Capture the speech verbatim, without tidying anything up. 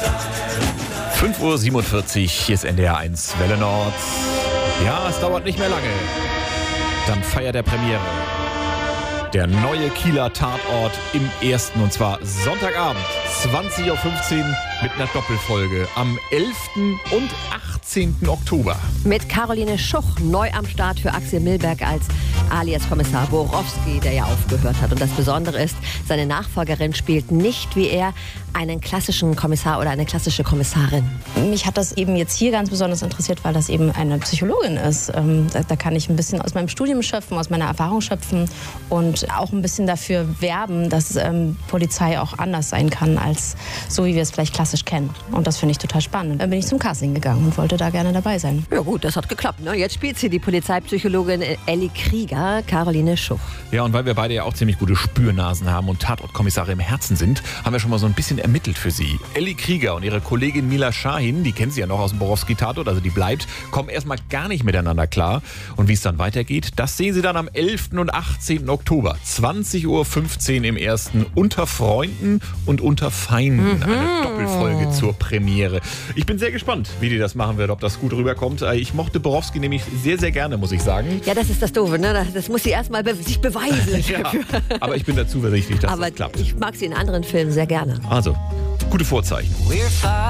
fünf Uhr siebenundvierzig, hier ist N D R eins Welle Nord. Ja, es dauert nicht mehr lange. Dann feiert der Premiere. Der neue Kieler Tatort im Ersten, und zwar Sonntagabend, zwanzig Uhr fünfzehn mit einer Doppelfolge am elften und achtzehnten Oktober. Mit Caroline Schuch neu am Start für Axel Milberg als alias Kommissar Borowski, der ja aufgehört hat. Und das Besondere ist, seine Nachfolgerin spielt nicht wie er einen klassischen Kommissar oder eine klassische Kommissarin. Mich hat das eben jetzt hier ganz besonders interessiert, weil das eben eine Psychologin ist. Ähm, da, da kann ich ein bisschen aus meinem Studium schöpfen, aus meiner Erfahrung schöpfen und auch ein bisschen dafür werben, dass ähm, Polizei auch anders sein kann, als so, wie wir es vielleicht klassisch kennen. Und das finde ich total spannend. Dann bin ich zum Casting gegangen und wollte da gerne dabei sein. Ja gut, das hat geklappt. Ne? Jetzt spielt sie die Polizeipsychologin Elli Krieger, Caroline Schuch. Ja, und weil wir beide ja auch ziemlich gute Spürnasen haben und Tatortkommissare im Herzen sind, haben wir schon mal so ein bisschen ermittelt für sie. Elli Krieger und ihre Kollegin Mila Shahin, die kennen sie ja noch aus dem Borowski-Tatort, also die bleibt, kommen erstmal gar nicht miteinander klar. Und wie es dann weitergeht, das sehen Sie dann am elften und achtzehnten Oktober, zwanzig Uhr fünfzehn im Ersten, unter Freunden und unter Feinden. Mhm. Eine Doppelfolge zur Premiere. Ich bin sehr gespannt, wie die das machen wird, ob das gut rüberkommt. Ich mochte Borowski nämlich sehr, sehr gerne, muss ich sagen. Ja, das ist das Doofe, ne? Das muss sie erstmal be- sich beweisen. Ja, aber ich bin da zuversichtlich, dass aber das klappt. Ich mag sie in anderen Filmen sehr gerne. Also, gute Vorzeichen.